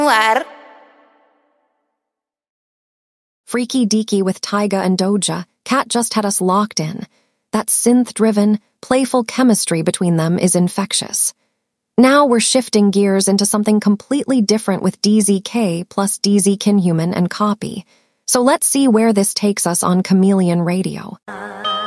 War. Freaky deaky with Taiga and Doja, Kat just had us locked in. That synth-driven, playful chemistry between them is infectious. Now we're shifting gears into something completely different with DZK plus DZ Kinhuman and Copy. So let's see where this takes us on Chameleon Radio.